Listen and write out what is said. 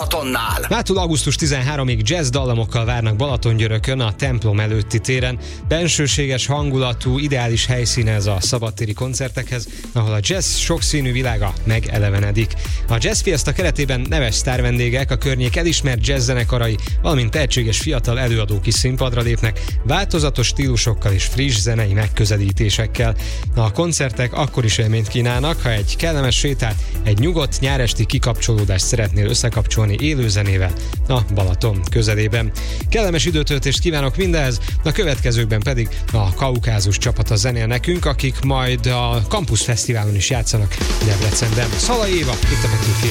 Balatonnál. Mától augusztus 13-ig jazz dallamokkal várnak Balatongyörökön a templom előtti téren. Bensőséges hangulatú, ideális helyszíne ez a szabadtéri koncertekhez, ahol a jazz sokszínű világa megelevenedik. A Jazz Fiesta keretében neves sztárvendégek, a környék elismert jazz zenekarai, valamint tehetséges fiatal előadók is színpadra lépnek, változatos stílusokkal és friss zenei megközelítésekkel. A koncertek akkor is élményt kínálnak, ha egy kellemes sétát, egy nyugodt nyáresti kikapcsolódást szeretnél összekapcsolni élőzenével a Balaton közelében. Kellemes időtöltést kívánok mindenhez, a következőkben pedig a Kaukázus csapata zenél nekünk, akik majd a Campus Fesztiválon is játszanak Debrecenben. Szalai Éva, itt a Petőfi